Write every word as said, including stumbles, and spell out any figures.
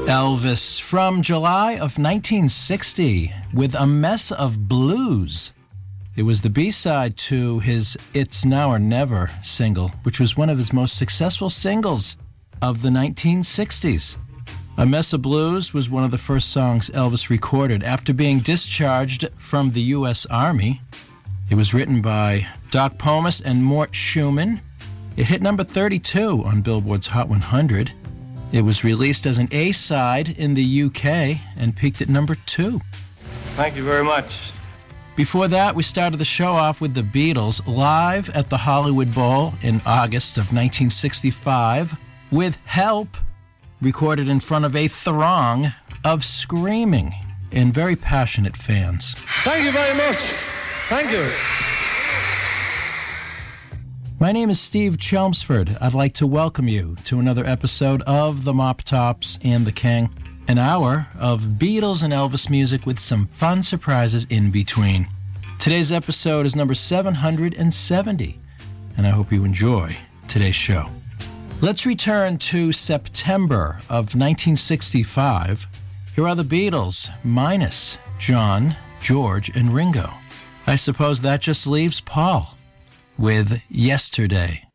Elvis from July of nineteen sixty with A Mess of Blues. It was the B-side to his It's Now or Never single, which was one of his most successful singles of the nineteen sixties. A Mess of Blues was one of the first songs Elvis recorded after being discharged from the U S Army. It was written by Doc Pomus and Mort Schumann. It hit number thirty-two on Billboard's Hot one hundred. It was released as an A-side in the U K and peaked at number two. Thank you very much. Before that, we started the show off with the Beatles live at the Hollywood Bowl in August of nineteen sixty-five with Help, recorded in front of a throng of screaming and very passionate fans. Thank you very much. Thank you. My name is Steve Chelmsford. I'd like to welcome you to another episode of The Mop Tops and the King, an hour of Beatles and Elvis music with some fun surprises in between. Today's episode is number seven hundred seventy, and I hope you enjoy today's show. Let's return to September of nineteen sixty-five. Here are the Beatles, minus John, George, and Ringo. I suppose that just leaves Paul with Yesterday.